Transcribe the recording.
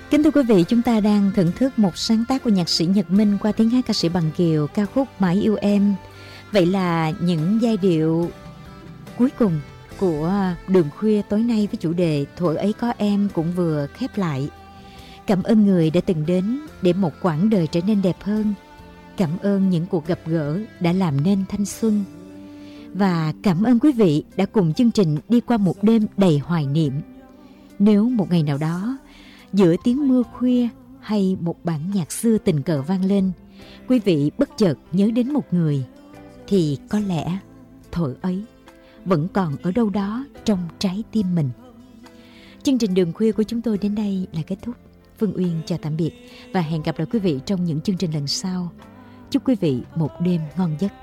Kính thưa quý vị, chúng ta đang thưởng thức một sáng tác của nhạc sĩ Nhật Minh qua tiếng hát ca sĩ Bằng Kiều, ca khúc Mãi Yêu Em. Vậy là những giai điệu cuối cùng của Đường Khuya tối nay với chủ đề Thuở ấy có em cũng vừa khép lại. Cảm ơn người đã từng đến để một quãng đời trở nên đẹp hơn. Cảm ơn những cuộc gặp gỡ đã làm nên thanh xuân. Và cảm ơn quý vị đã cùng chương trình đi qua một đêm đầy hoài niệm. Nếu một ngày nào đó, giữa tiếng mưa khuya hay một bản nhạc xưa tình cờ vang lên, quý vị bất chợt nhớ đến một người, thì có lẽ thuở ấy vẫn còn ở đâu đó trong trái tim mình. Chương trình Đường Khuya của chúng tôi đến đây là kết thúc. Phương Uyên chào tạm biệt và hẹn gặp lại quý vị trong những chương trình lần sau. Chúc quý vị một đêm ngon giấc.